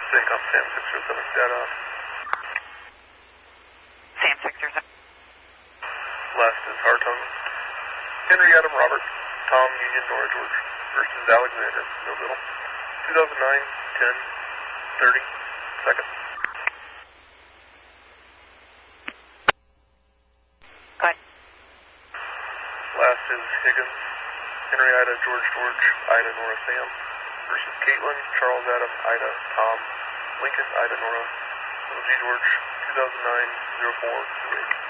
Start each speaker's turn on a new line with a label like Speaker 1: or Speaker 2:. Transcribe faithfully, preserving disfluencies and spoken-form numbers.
Speaker 1: Syncom Sam six zero seven, data.
Speaker 2: Sam six zero seven.
Speaker 1: Last is Hartung. Henry Adam Robert, Tom Union Nora George versus Alexander Millville. two thousand nine, ten, thirty, second.
Speaker 2: Good.
Speaker 1: Last is Higgins, Henry Ida George George, Ida Nora Sam versus Caitlin, Charles Adam, Ida Tom, Lincoln Ida Nora, Little G George, two thousand nine, zero four, two eight.